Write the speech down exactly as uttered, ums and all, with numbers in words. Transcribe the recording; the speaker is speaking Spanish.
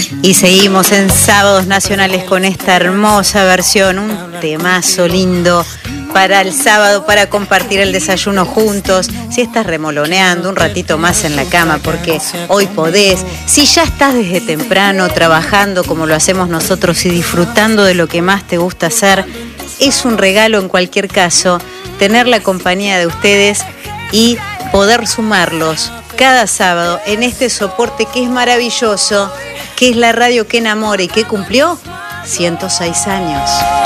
Y seguimos en Sábados Nacionales con esta hermosa versión, un temazo lindo para el sábado, para compartir el desayuno juntos. Si estás remoloneando un ratito más en la cama, porque hoy podés. Si ya estás desde temprano trabajando como lo hacemos nosotros y disfrutando de lo que más te gusta hacer, es un regalo en cualquier caso tener la compañía de ustedes y poder sumarlos cada sábado en este soporte que es maravilloso, que es la radio que enamora y que cumplió ciento seis años.